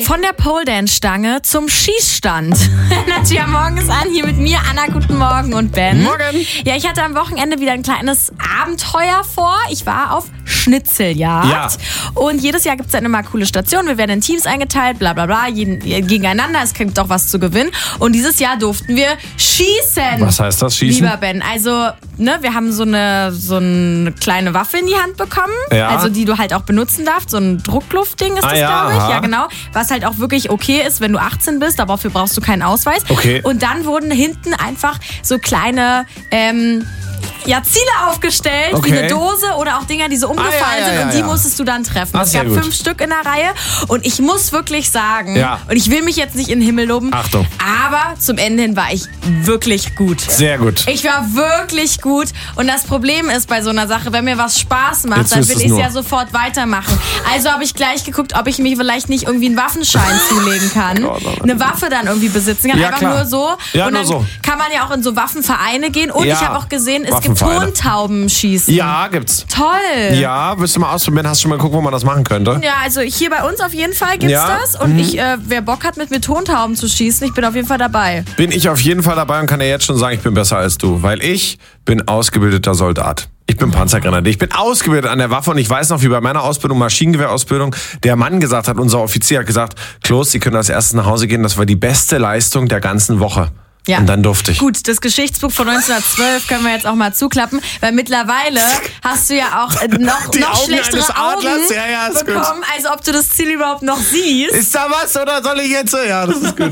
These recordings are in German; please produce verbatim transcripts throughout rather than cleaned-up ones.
Von der Pole-Dance-Stange zum Schießstand. Energy am Morgen ist an, hier mit mir, Anna, guten Morgen und Ben. Morgen. Ja, ich hatte am Wochenende wieder ein kleines Abenteuer vor. Ich war auf Schnitzeljagd. Ja. Und jedes Jahr gibt es dann immer coole Stationen. Wir werden in Teams eingeteilt, bla bla bla, jeden, gegeneinander. Es gibt auch was zu gewinnen. Und dieses Jahr durften wir schießen. Was heißt das, schießen? Lieber Ben, also ne, wir haben so eine, so eine kleine Waffe in die Hand bekommen. Ja. Also die du halt auch benutzen darfst. So ein Druckluftding ist Ah, das, ja, glaube ich. aha. Ja, genau. Was halt auch wirklich okay ist, wenn du achtzehn bist, aber dafür brauchst du keinen Ausweis. Okay. Und dann wurden hinten einfach so kleine ähm, ja, Ziele aufgestellt, Okay. wie eine Dose oder auch Dinger, die so umgefallen Ah, ja, ja, sind, ja, und die ja. musstest du dann treffen. Ah, es sehr gab gut. fünf Stück in der Reihe und ich muss wirklich sagen, Ja. und ich will mich jetzt nicht in den Himmel loben, Achtung. aber zum Ende hin war ich wirklich gut. Sehr gut. Ich war wirklich gut und das Problem ist bei so einer Sache, wenn mir was Spaß macht, Jetzt dann willst will du's ich es nur. ja sofort weitermachen. Also habe ich gleich geguckt, ob ich mir vielleicht nicht irgendwie einen Waffenschein zulegen kann, Gott, oh Gott. eine Waffe dann irgendwie besitzen kann, Ja, einfach klar. nur so. Ja, und nur dann so. kann man ja auch in so Waffenvereine gehen und Ja, ich habe auch gesehen, es gibt Waffenvereine. Tontaubenschießen. Ja, gibt's. Toll. Ja, willst du mal ausprobieren? Hast du schon mal geguckt, wo man das machen könnte? Ja, also hier bei uns auf jeden Fall gibt's Ja? das. Und Mhm. ich, äh, wer Bock hat, mit mir Tontauben zu schießen, ich bin auf jeden Fall dabei. Bin ich auf jeden Fall dabei und kann dir jetzt schon sagen, ich bin besser als du. Weil ich bin ausgebildeter Soldat. Ich bin Panzergrenadier. Ich bin ausgebildet an der Waffe und ich weiß noch, wie bei meiner Ausbildung, Maschinengewehrausbildung, der Mann gesagt hat, unser Offizier hat gesagt, Klos, Sie können als erstes nach Hause gehen, das war die beste Leistung der ganzen Woche. Ja. Und dann durfte ich. Gut, das Geschichtsbuch von neunzehnhundertzwölf können wir jetzt auch mal zuklappen, weil mittlerweile hast du ja auch äh, noch, Die noch Augen schlechtere eines Augen Adlers? Ja, ja, ist gut. bekommen, als ob du das Ziel überhaupt noch siehst. Ist da was oder soll ich jetzt? Ja, das ist gut.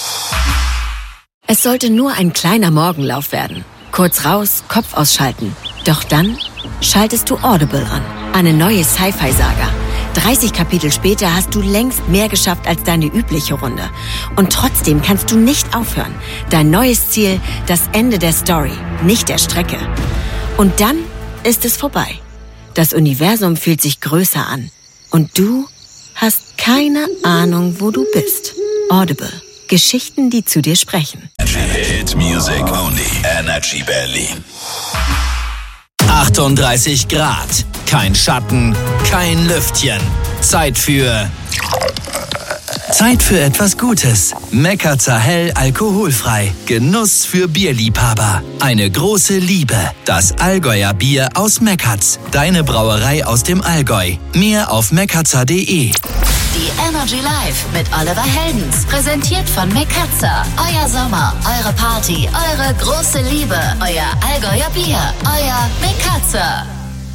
Es sollte nur ein kleiner Morgenlauf werden. Kurz raus, Kopf ausschalten. Doch dann schaltest du Audible an. Eine neue Sci-Fi-Saga. dreißig Kapitel später hast du längst mehr geschafft als deine übliche Runde. Und trotzdem kannst du nicht aufhören. Dein neues Ziel, das Ende der Story, nicht der Strecke. Und dann ist es vorbei. Das Universum fühlt sich größer an. Und du hast keine Ahnung, wo du bist. Audible. Geschichten, die zu dir sprechen. Hit Music Only. Energy Berlin. achtunddreißig Grad. Kein Schatten, kein Lüftchen. Zeit für... Zeit für etwas Gutes. Mekatzer Hell alkoholfrei. Genuss für Bierliebhaber. Eine große Liebe. Das Allgäuer Bier aus Mekatz. Deine Brauerei aus dem Allgäu. Mehr auf mekatzer punkt de. Die Energy Live mit Oliver Heldens. Präsentiert von Mekatzer. Euer Sommer, eure Party, eure große Liebe. Euer Allgäuer Bier. Euer Mekatzer.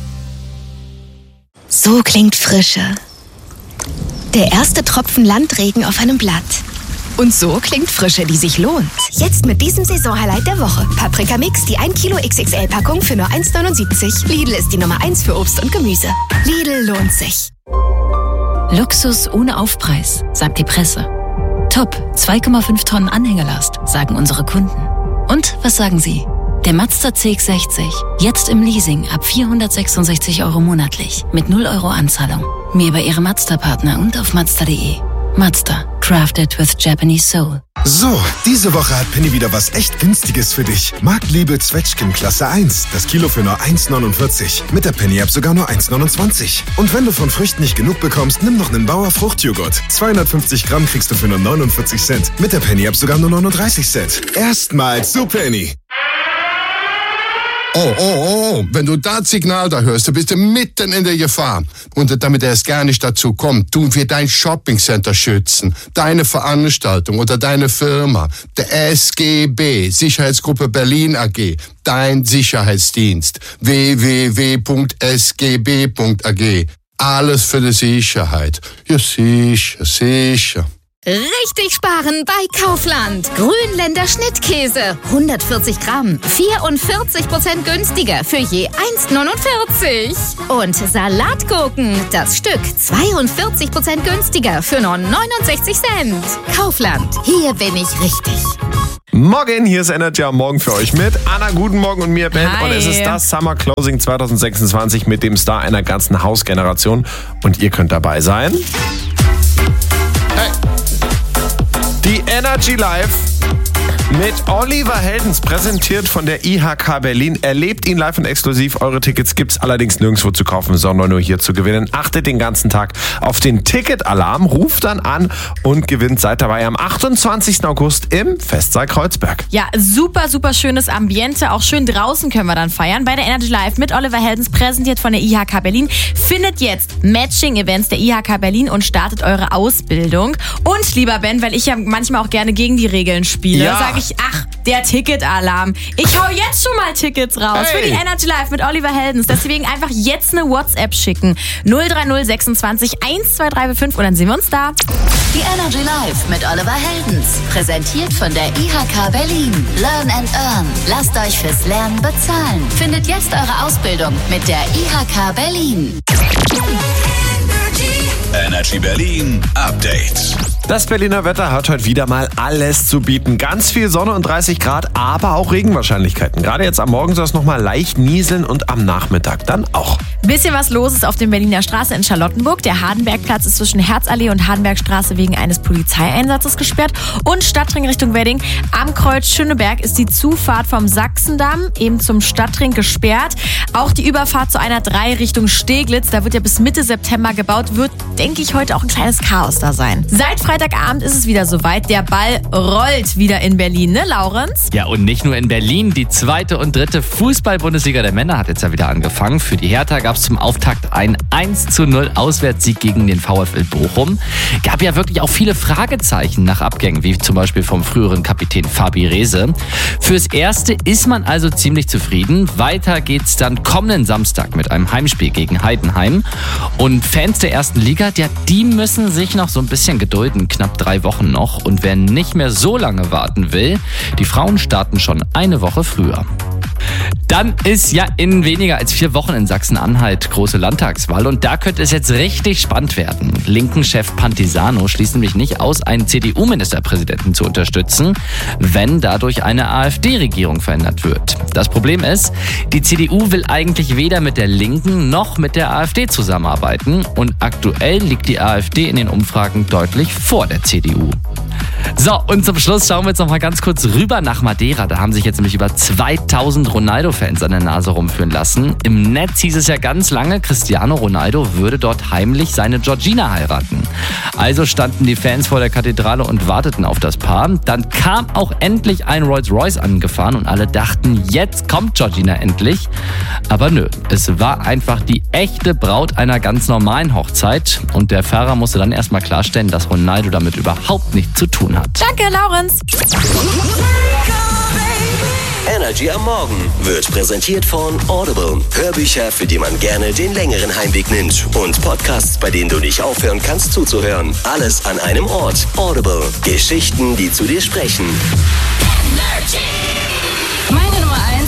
So klingt Frische. Der erste Tropfen Landregen auf einem Blatt. Und so klingt Frische, die sich lohnt. Jetzt mit diesem Saisonhighlight der Woche. Paprika Mix, die ein Kilo X X L-Packung für nur eins neunundsiebzig. Lidl ist die Nummer eins für Obst und Gemüse. Lidl lohnt sich. Luxus ohne Aufpreis, sagt die Presse. Top, zwei Komma fünf Tonnen Anhängelast, sagen unsere Kunden. Und was sagen Sie? Der Mazda C X sechzig, jetzt im Leasing ab vierhundertsechsundsechzig Euro monatlich, mit null Euro Anzahlung. Mehr bei Ihrem Mazda-Partner und auf mazda punkt de. Mazda, crafted with Japanese soul. So, diese Woche hat Penny wieder was echt Günstiges für dich. Marktliebe Zwetschgen Klasse eins. Das Kilo für nur eins neunundvierzig. Mit der Penny-App sogar nur eins neunundzwanzig. Und wenn du von Früchten nicht genug bekommst, nimm noch einen Bauer Fruchtjoghurt. zweihundertfünfzig Gramm kriegst du für nur neunundvierzig Cent. Mit der Penny-App sogar nur neununddreißig Cent. Erstmals zu Penny. Oh, oh, oh, wenn du das Signal da hörst, du bist du mitten in der Gefahr. Und damit er es gar nicht dazu kommt, tun wir dein Shoppingcenter schützen, deine Veranstaltung oder deine Firma. Der S G B, Sicherheitsgruppe Berlin A G, dein Sicherheitsdienst. w w w punkt s g b punkt a g. Alles für die Sicherheit. Ja, sicher, sicher. Richtig sparen bei Kaufland. Grünländer Schnittkäse. hundertvierzig Gramm. vierundvierzig Prozent günstiger für je eins neunundvierzig. Und Salatgurken. Das Stück zweiundvierzig Prozent günstiger für nur neunundsechzig Cent. Kaufland. Hier bin ich richtig. Morgen, hier ist Energy am Morgen für euch mit Anna, guten Morgen und mir, Ben. Hi. Und es ist das Summer Closing zwanzig sechsundzwanzig mit dem Star einer ganzen Hausgeneration. Und ihr könnt dabei sein. Hey. Die Energy Live Mit Oliver Heldens, präsentiert von der I H K Berlin. Erlebt ihn live und exklusiv. Eure Tickets gibt's allerdings nirgendwo zu kaufen, sondern nur hier zu gewinnen. Achtet den ganzen Tag auf den Ticketalarm, ruft dann an und gewinnt. Seid dabei am achtundzwanzigsten August im Festsaal Kreuzberg. Ja, super, super schönes Ambiente. Auch schön draußen können wir dann feiern. Bei der Energy Live mit Oliver Heldens, präsentiert von der I H K Berlin. Findet jetzt Matching-Events der I H K Berlin und startet eure Ausbildung. Und lieber Ben, weil ich ja manchmal auch gerne gegen die Regeln spiele, Ja. sage ich, ach, der Ticketalarm. Ich hau jetzt schon mal Tickets raus Hey. für die Energy Live mit Oliver Heldens. Deswegen einfach jetzt eine WhatsApp schicken. null drei null sechsundzwanzig eins zwei drei fünf und dann sehen wir uns da. Die Energy Live mit Oliver Heldens. Präsentiert von der I H K Berlin. Learn and Earn. Lasst euch fürs Lernen bezahlen. Findet jetzt eure Ausbildung mit der I H K Berlin. Energy Berlin Update. Das Berliner Wetter hat heute wieder mal alles zu bieten. Ganz viel Sonne und dreißig Grad, aber auch Regenwahrscheinlichkeiten. Gerade jetzt am Morgen soll es nochmal leicht nieseln und am Nachmittag dann auch. Bisschen was los ist auf dem Berliner Straße in Charlottenburg. Der Hardenbergplatz ist zwischen Herzallee und Hardenbergstraße wegen eines Polizeieinsatzes gesperrt. Und Stadtring Richtung Wedding. Am Kreuz Schöneberg ist die Zufahrt vom Sachsendamm eben zum Stadtring gesperrt. Auch die Überfahrt zu einer drei Richtung Steglitz, da wird ja bis Mitte September gebaut, wird, denke ich, heute auch ein kleines Chaos da sein. Seit Freitagabend ist es wieder soweit. Der Ball rollt wieder in Berlin, ne, Laurenz? Ja, und nicht nur in Berlin. Die zweite und dritte Fußball-Bundesliga der Männer hat jetzt ja wieder angefangen. Für die Hertha gab es zum Auftakt einen eins zu null Auswärtssieg gegen den VfL Bochum. Gab ja wirklich auch viele Fragezeichen nach Abgängen, wie zum Beispiel vom früheren Kapitän Fabi Rehse. Fürs Erste ist man also ziemlich zufrieden. Weiter geht's dann kommenden Samstag mit einem Heimspiel gegen Heidenheim. Und Fans der ersten Liga, ja, die müssen sich noch so ein bisschen gedulden. Knapp drei Wochen noch. Und wer nicht mehr so lange warten will, die Frauen starten schon eine Woche früher. Dann ist ja in weniger als vier Wochen in Sachsen-Anhalt große Landtagswahl und da könnte es jetzt richtig spannend werden. Linken-Chef Pantisano schließt nämlich nicht aus, einen C D U-Ministerpräsidenten zu unterstützen, wenn dadurch eine AfD-Regierung verändert wird. Das Problem ist, die C D U will eigentlich weder mit der Linken noch mit der AfD zusammenarbeiten und aktuell liegt die AfD in den Umfragen deutlich vor der C D U. So, und zum Schluss schauen wir jetzt noch mal ganz kurz rüber nach Madeira. Da haben sich jetzt nämlich über zweitausend Ronaldo-Fans an der Nase rumführen lassen. Im Netz hieß es ja ganz lange, Cristiano Ronaldo würde dort heimlich seine Georgina heiraten. Also standen die Fans vor der Kathedrale und warteten auf das Paar. Dann kam auch endlich ein Rolls-Royce angefahren und alle dachten, jetzt kommt Georgina endlich. Aber nö, es war einfach die echte Braut einer ganz normalen Hochzeit. Und der Fahrer musste dann erstmal klarstellen, dass Ronaldo damit überhaupt nichts zu tun hat. Danke, Laurenz. Energy am Morgen wird präsentiert von Audible. Hörbücher, für die man gerne den längeren Heimweg nimmt. Und Podcasts, bei denen du nicht aufhören kannst zuzuhören. Alles an einem Ort. Audible. Geschichten, die zu dir sprechen. Energy.